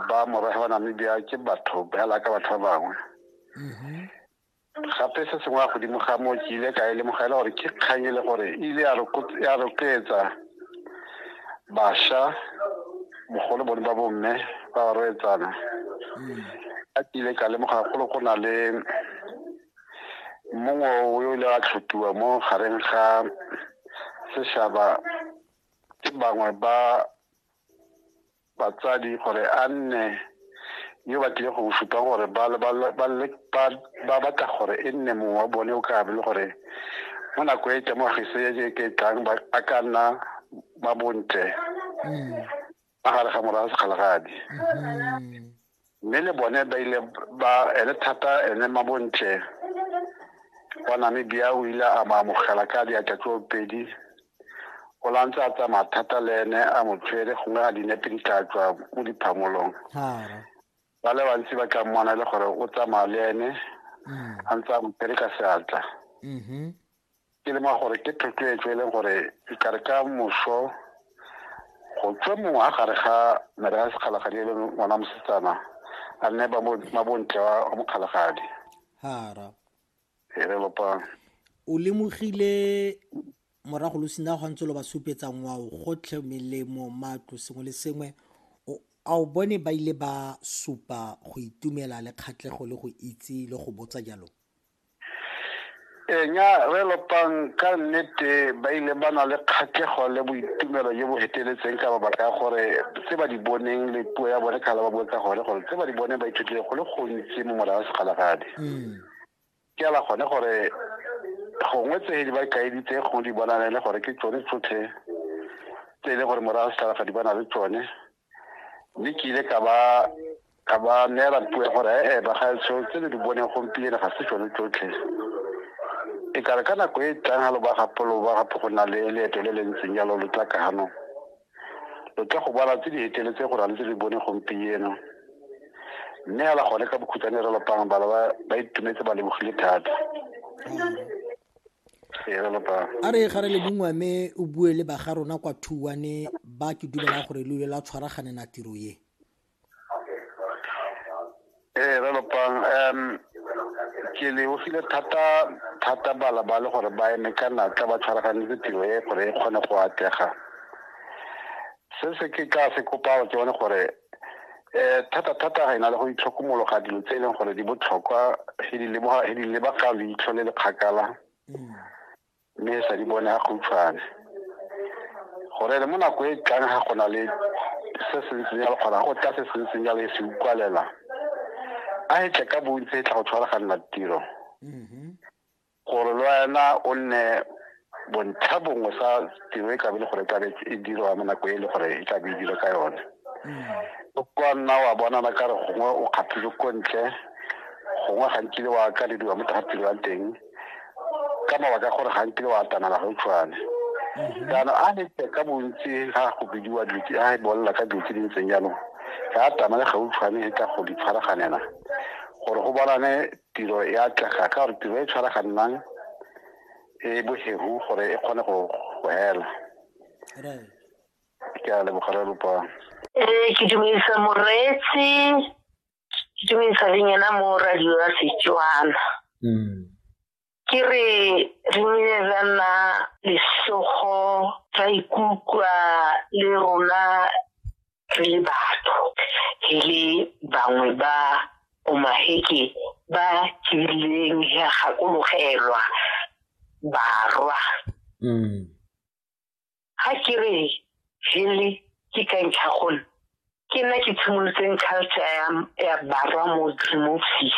ba morafe wa Namibia ke batho bela ka batho ba bangwe gape se sengwe go dimo ga mo ke ile ka ile mogela gore ke kganyele gore ile ya roketsa basha mogolo bone ba bomme ba roetsana a ile ka le mogala go na le mongwe yo ile a tlhotiwa mo gareng ga seshaba ke bangwe ba batsadi gore a nne yo ba tlile go supa gore ba batla gore e nne mongwe wa bone o ka be le gore mo nako e temogise ye ke tlang ba ka nna ba bontle ba gare ga morago sekgalagadi mme le bone ba ile ba ele thata ene mabontle wa Namibia o ile a maamogela ka diatla tso pedi o lantsa tsa mathata le ene a motshwere gongwe a dinepe di tla tswa mo diphamolong ba le bantsi ba tla mmona le gore o tsamaya le ene a ntse a motshwere ka seatla ke le gore ke thotloetso e leng gore ikare ka moso go tswe mongwe a gare ga merega sekgalagadi e le ngwana mosetsana a nne ba mabontle wa mokgalagadi re lopa o lemogile morago lo sina go ntse lo ba supetsa ngwao gotlhe melemo matlo sengwe le sengwe a o bone ba ile ba supa go itumela le kgatlego le go itse le go botsa jalo nya re lopang ka nnete ba ile ba na le kgatlego le boitumelo jo bo heteletseng ka mabaka gore se ba di boneng le puo ya bone kala ba bua ka gore se ba di bone ba ithutile go le gontsi mo morago sekgalagadi ke ala gone gore gongwe tse di ba kaeditse go di bona le gore ke tsone tsotlhe tse le gore morago sekgalagadi ba na le tsone mme ke ile ka ba neela puo ya gore ba ga tse di boneng gompieno ga se tsone tsotlhe e ka re ka nako e tlang ga lo ba gape go na le leeto le le ntseng jalo lo tla kano lo tla go bona tse di heteletse gore le tse di bone gompieno mme ala gone ka bokhutswane re lopang ba itumetse ba lebogile thata a re gare le bongwame o bue le ba ga rona kwa thuwane ba ke dumela gore le la tshwaraganela tiro ye re lopang ke le o file thata bala ba le gore ba eme ka natla ba tshwaraganetse tiro e gore e kgone go atega se ke ka se kopa ke bone gore thata ga ina le go itlhokomologa dilo tse e leng gore di botlhokwa di leba ka leitlho le le kgakala mme sa di bone a khutshwane gore le mo nako e tlang ga go na le se se ntseng jalo kgona go tla se se ntseng jalo e se ukwalela a e tla ka bontsi e tla go tshwaraganela tiro gore le wena o nne bontlha bongwe sa tiro e kabile gore tlabe e dirwa mo nako e le gore e tlabe e dirwa ka yone o kwa nna wa bonana ka re gongwe o kgaphile ko ntle gongwe gantile wa kalediwa mo tagatiro ya teng ka mabaka gore gantile wa atanala gautshwane kana a ne ka bontsi ga go bidiwa dutse a bolla ka dutse di ntseng jalo ga atana le gautshwane e tla go di tshwaraganela gore go bonane tiro ya tlega ka gore tiro e tshwaraganang e boheru gore e kgone go hela ke a lebogela lopa ke dumedisa moretsi ke dumedisa lenyana mo radio ya Setswana ke re nna lesogo tsa ikutlwa le rona re le batho le bangwe ba o maheke ba tsileng ya gakologelwa barwa ha ke re hele ke ka ntlhagona ke nna ke tshimolotseng culture ya barwa mo office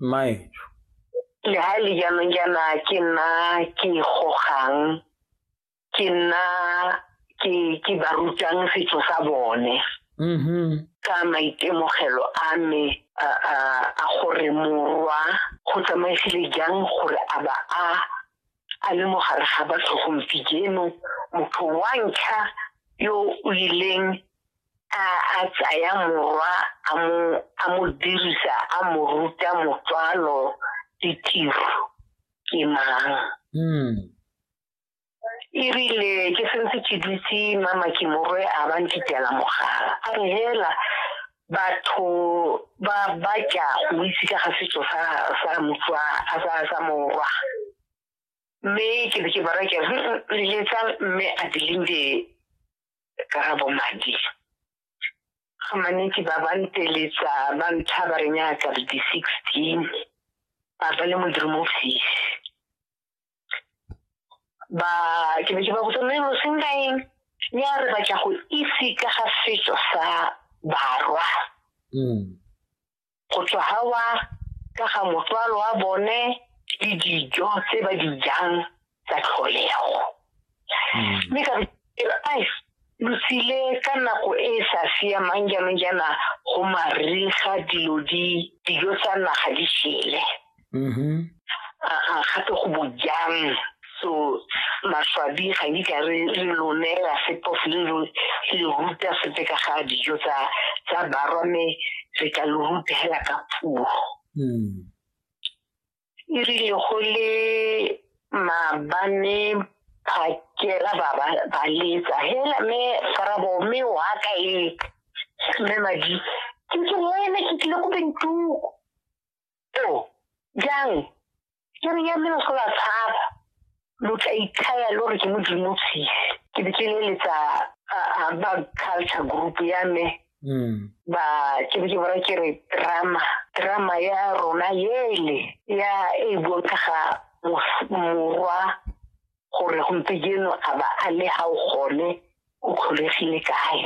le ha le jaana ke nna ke gogang ke nna ke ba rutang setso sa bone ka maitemogelo a me a gore morwa go tsamaisile jang gore a le mogare ga batho gompieno motho wa ntlha yo o ileng a tsaya morwa a mo dirisa a mo ruta motswalo ditiro ke mang e rile ke sentse ke dutse mama ke morwe a ba ntitela mogala a re hela batho ba batla go itse ka ga setso sa motho sa morwa mme ke be ke bara ke letsa mme a dilinde ka bo madi manetsi ba banteletsa ba ntshaba re nya ka di 16 ba le mo office ba ke be ke ba botsa mme mo sengaeng ya re batla go itse ka ga setso sa barwa go tswa hawa ka ga motswalo wa bone le dijo tse ba di jang tsa tlholego mme ka ai Lucile ka nako e sa siamang jaana go mariga dijo tsa naga di shele gape go bojang so maswabi ga di ka re lonela sepof le ruta sepe ka ga dijo tsa barome re ka lo rutela ka puo e rile go le mabane phakela ba letsa hela me karabo me wa ka e me madi ke wena ke tle go bentu jang ke re ya mena go la tshaba lo tla itaya lo re ke modimo tsi ke be ke letsa ba culture group ya me ba ke be ke bara ke re drama ya rona yele ya e bontsha ga morwa gore go ntse jeno a ba a le ha o gone o kgolegile kae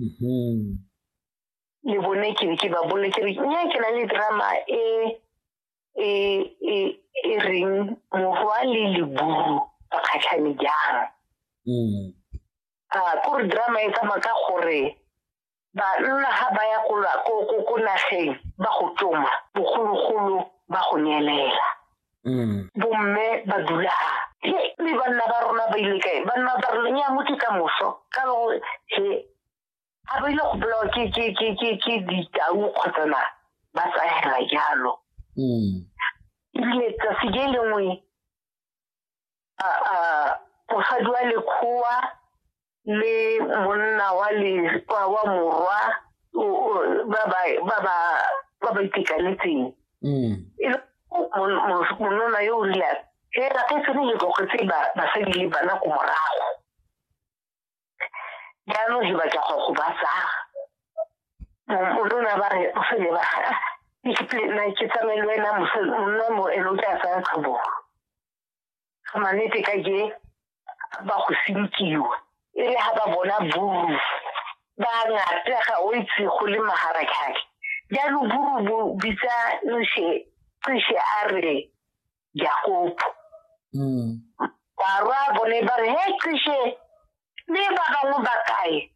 le bone ke ba bone ke re nya ke na le drama e ring morwa le leburu ba khatlhane jang ko drama e tsamaya ka gore ba nna ha ba ya ko nageng ba go tsoma bogologolo ba go nyelela bomme ba dula le banna ba rona ba ile kae banna ba rona nya motho ka moso ka go a ba ile go bolawa ke ditau kgotsana ba tsaya jalo ile tsa sige lengwe mosadi wa lekgowa le monna wa morwa ba ba itekanetseng monona yo o rile ra ke tsene le go tse basadi le bana ko morago jaanong he batla go ba tsaga monona ba re o fele ba ke tsamele wena monna mo elo tla sa tlhobo ga manete ka je ba go sinkiwa e le ha ba bona buru ba ngata ga o itse go le maharakaki jaanong buru bo bitsa nshe a re Jacob barwa bone ba re he Cishe le ba bangwe ba kae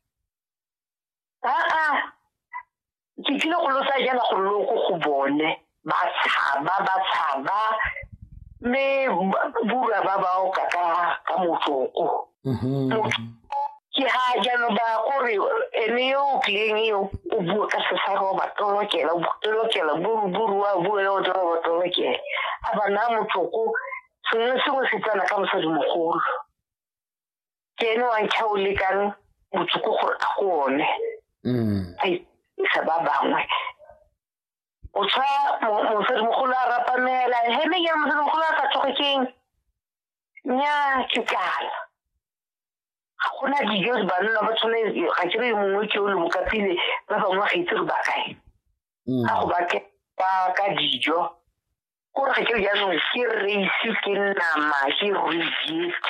ke tlile go lotsa jana go loko go bone ba tshaba mme bura ba o ka motsoko ke ha jana ba gore ene yo kleng yo o bua ka sesaro ba tolokela buru wa bua yo tolokela abana motsoko sengwe se tsana ka mosadi mogolo ke ene wa ntšha o lekang motsoko gore a go one sa ba bangwe o tswa mosadi mogolo a rapamela heme ya mosadi mogolo a ka tsogekeng nya ke kala ga gona dijo banna ba tshwane ga ke re mongwe ke o le mokapile ba bangwe ga itse re ba kae ga go ba ke ka dijo gore ga ke re jaanong ke reisi ke nama ke reject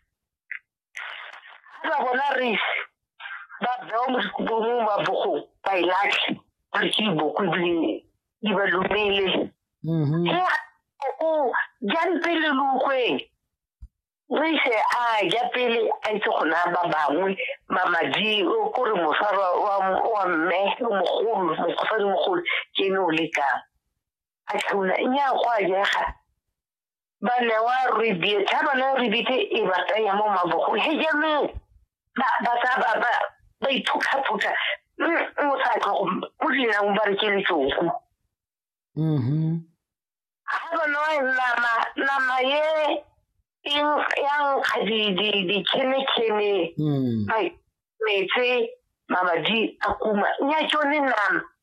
ba bona reisi ba bewa mo dikupong ba bogo ba ilatlhe gore ke iboko di ba lumele jang pele lokgweng reise ja pele a itse go na ba bangwe mamadi o kore mosara wa mme mogolo mosadi mogolo ke ene o lekang a tlhauna nya go a jega ba ne wa ribie taba na ribite e batanya mo mabogo he jaanong ba ithuka o sa go go dinang ba re ke letsoko ha ba no nama ye yang di kene ai metse mamadi akuma nya tsone nama